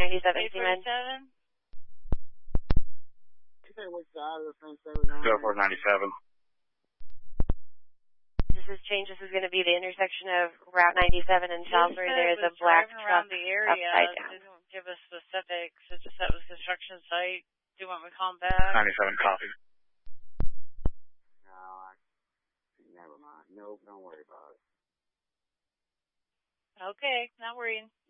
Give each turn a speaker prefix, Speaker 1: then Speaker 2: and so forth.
Speaker 1: 97, Seaman.
Speaker 2: 847. Which side of the fence they was on?
Speaker 3: 0497.
Speaker 1: This is change. This is going to be the intersection of Route 97 and Salisbury. There is a black truck
Speaker 4: around the area.
Speaker 1: upside down.
Speaker 4: Didn't give us specifics. It just said it was construction site. Do you want me to call him back?
Speaker 3: 97 copy.
Speaker 2: No, never mind. Nope, don't worry about it.
Speaker 4: Okay, not worrying.